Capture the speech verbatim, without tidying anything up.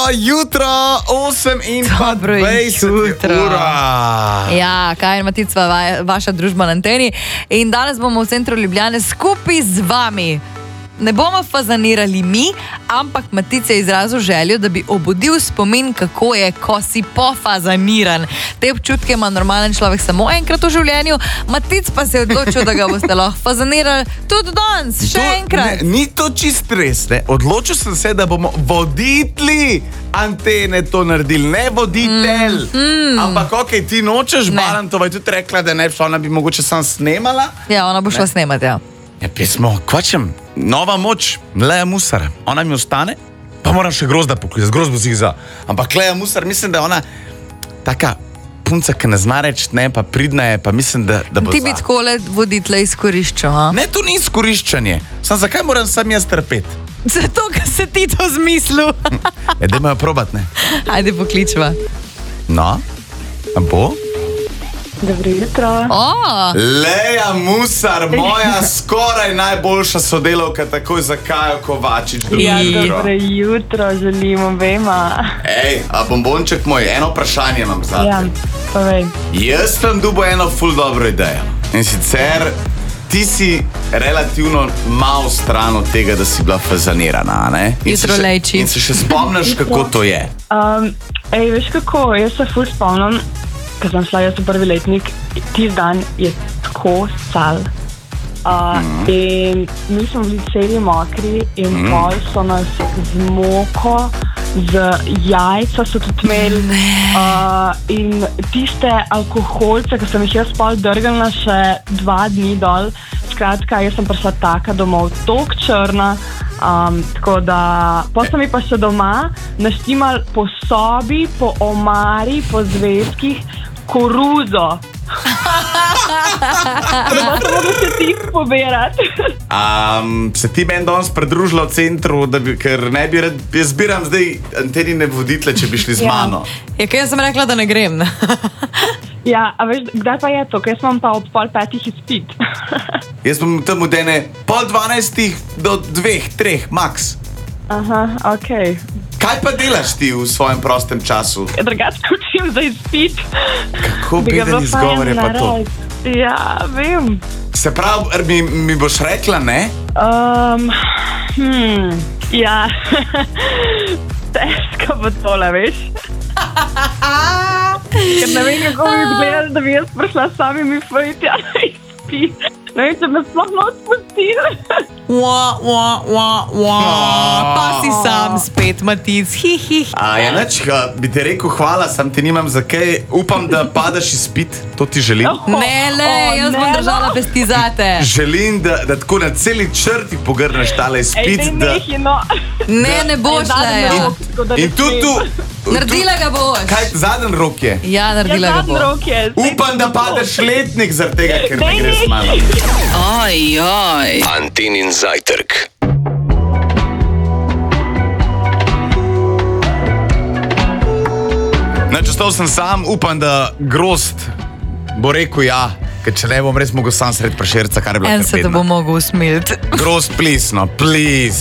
jutro, osem in dvajset ura. Ja, kaj je Matica, vaša družba na anteni. In danes bomo v centru Ljubljane skupaj z vami. Ne bomo fazanirali mi, ampak Matica je izrazil željo, da bi obudil spomin, kako je, ko si pofazaniran. Te občutke ima normalen človek samo enkrat v življenju, Matic pa se je odločil, da ga boste lahko fazanirali tudi danes, še To- enkrat. Ne, ni to čist res, ne. Odločil sem se, da bomo voditelji antene to naredili, ne voditelj. Mm, mm. Ampak ok, ti nočeš, Balantova je tudi rekla, da ne bi šla, ona bi mogoče sam snemala. Ja, ona bo šla snemati, ja. Ja, pismo, kvačem, nova moč, Lea Musar, ona mi ostane, pa moram še grozda poklicati, z grozbo si za. Ampak Lea Musar, mislim, da je ona taka punca, ki ne zna reči, ne, pa pridna je, pa mislim, da, da bo Ti bi za. takole voditelja izkoriščal, ha? Ne, to ni izkoriščanje. Sam zakaj moram sam jaz trpeti? Zato, ker se ti to zmislil. Ja, dajmo jo probat, ne. Ajde, pokličva. No, a bo? Dobro jutro. O, Lea Musar, moja skoraj najboljša sodelavka, takoj za Kajo Kovačič. Dobro Ja, jutro. dobro jutro, želim obema. Ej, a bombonček moj, eno vprašanje imam zate. Ja, povej. Jaz sem dobil eno ful dobro idejo. In sicer, ti si relativno malo stran od tega, da si bila fazanirana, a ne? In se Jutro še- lejči. In se še spomniš, kako to je. Um, ej, veš kako, jaz se ful spomnim, ko sem šla jaz v prvi letnik, tisti dan je tako sal. Uh, mm. In mi smo bili celi mokri in mm. pol so nas z moko, z jajca so tudi imeli uh, in tiste alkoholce, ko sem jih jaz pol drgnila še dva dni dol, skratka, jaz sem prišla taka domov, tok črna, um, tako da, pa sem mi pa še doma naštimal po sobi, po omari, po zvezkih, koruzo. Prvo sem mogla še ti pobirati. Um, se ti meni danes pridružila v centru, da bi, ker ne bi rad, jaz zbiram zdaj antenine voditelje, če bi šli z Ja. mano. je, kaj jaz sem rekla, da ne grem. Ja, a veš, kdaj pa je to? Ker jaz imam pa ob pol petih izpit. Jaz bom tam od ene pol dvanajstih do dveh, treh, max. Aha, okej. Kaj pa delaš ti v svojem prostem času? Okay. Drugače učim za izpit. Kako Bi ga beden bilo izgovor fajn je pa to? narediti. Ja, vem. Se pravi, er, mi, mi boš rekla, ne? Um, hmm, ja, težko bo tole, veš? Ker ne vem, kako bi izgledalo, da bi jaz prišla s samimi fejtja na izpit. Ne vem, če me sploh noč spustili. Wa, wa, wa, wa. Pa si sam spet, Matic. Hi, hi, hi. A je neč, bi ti rekel hvala, sam ti nimam za kaj, upam, da padaš izpit, to ti želim. Ne, le, O, jaz ne, bom no. držala pesti zate. Želim, da, da tako na celi črti pogrneš tale Ej, izpit. ne, Da, nehi, no. Ne, ne boš Ej, zadnji le. rok, tako da ne in tudi tu. Ja. Naredila ga boš. Kaj, zadnji rok je? Ja, Ja, naredila ga zadnji bo. rok je. zdaj Upam, da bo to. padeš letnik zaradi tega, ker ne Daj, greš z mano. Oj, oj. Antenin zajtrk. Načestal sem sam, upam, da Grozd bo rekel ja, ker če ne bom res mogel sam sred Prešerca, kar je bilo En se te bo mogel usmiliti. Grozd, please, no, please.